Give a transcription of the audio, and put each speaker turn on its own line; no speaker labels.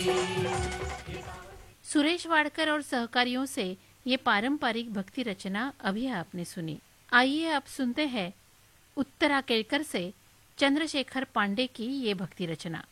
सुरेश वाडकर और सहकारियों से ये पारंपरिक भक्ति रचना अभी आपने सुनी। आइए अब सुनते हैं उत्तरा केलकर से चंद्रशेखर पांडे की ये भक्ति रचना।